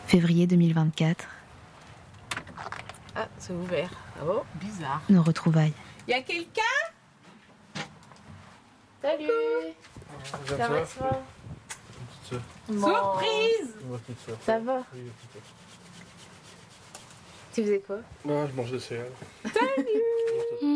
Février 2024. Ah, c'est ouvert. Ah bon, bizarre. Nos retrouvailles. Y a quelqu'un? Salut. Ça va, Surprise. Ça va? Tu faisais quoi? Non, je mange des céréales. Salut.